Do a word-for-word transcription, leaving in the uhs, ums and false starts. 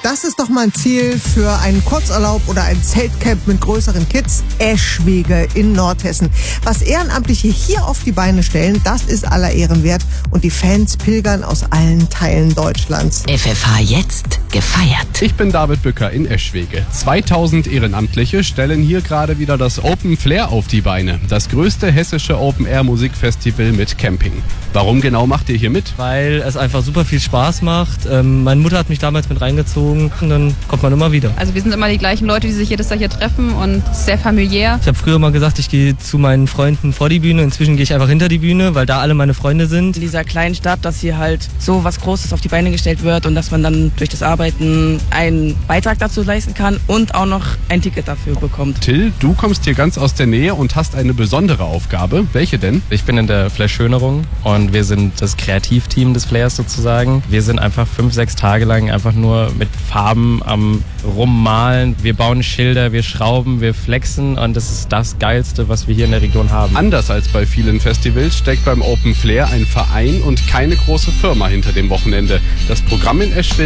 Das ist doch mal ein Ziel für einen Kurzurlaub oder ein Zeltcamp mit größeren Kids. Eschwege in Nordhessen. Was Ehrenamtliche hier auf die Beine stellen, das ist aller Ehren wert. Und die Fans pilgern aus allen Teilen Deutschlands. F F H jetzt gefeiert. Ich bin David Bücker in Eschwege. zweitausend Ehrenamtliche stellen hier gerade wieder das Open Flair auf die Beine. Das größte hessische Open-Air-Musikfestival mit Camping. Warum genau macht ihr hier mit? Weil es einfach super viel Spaß macht. Ähm, meine Mutter hat mich damals mit reingezogen und dann kommt man immer wieder. Also wir sind immer die gleichen Leute, die sich jedes Jahr hier treffen und es ist sehr familiär. Ich habe früher mal gesagt, ich gehe zu meinen Freunden vor die Bühne. Inzwischen gehe ich einfach hinter die Bühne, weil da alle meine Freunde sind. In dieser kleinen Stadt, dass hier halt so was Großes auf die Beine gestellt wird und dass man dann durch das Arbeiten einen Beitrag dazu leisten kann und auch noch ein Ticket dafür bekommt. Till, du kommst hier ganz aus der Nähe und hast eine besondere Aufgabe. Welche denn? Ich bin in der Flair-Schönerung und wir sind das Kreativteam des Flairs sozusagen. Wir sind einfach fünf, sechs Tage lang einfach nur mit Farben am Rummalen. Wir bauen Schilder, wir schrauben, wir flexen und das ist das Geilste, was wir hier in der Region haben. Anders als bei vielen Festivals steckt beim Open Flair ein Verein und keine große Firma hinter dem Wochenende. Das Programm in Eschwege